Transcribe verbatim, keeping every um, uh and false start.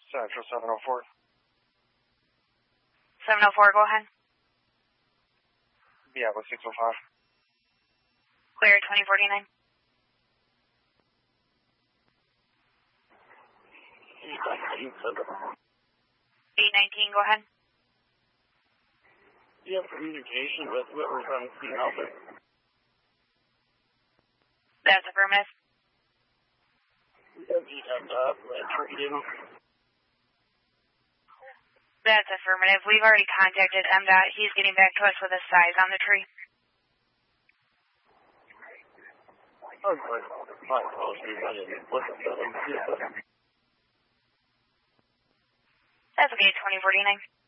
Central seven oh four. seven oh four, go ahead. Yeah, with six oh five. Clear twenty forty-nine. eight nineteen, go ahead. Do you have communication with Whitworth on Clean Alpha? That's affirmative. We have need to have that trade in. That's affirmative. We've already contacted M DOT. He's getting back to us with a size on the tree. Oh, good. My apologies. I didn't look at that. That's okay, twenty forty-nine.